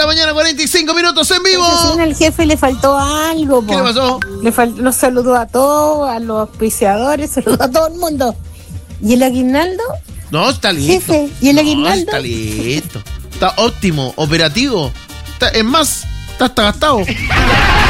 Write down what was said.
la mañana, 45 minutos en vivo. Al jefe le faltó algo, po. ¿Qué le pasó? Los saludó a todos, a los auspiciadores, saludó a todo el mundo. ¿Y el aguinaldo? No, está listo. Jefe, ¿y el aguinaldo? Está listo. Está óptimo, operativo. Es más, está hasta gastado.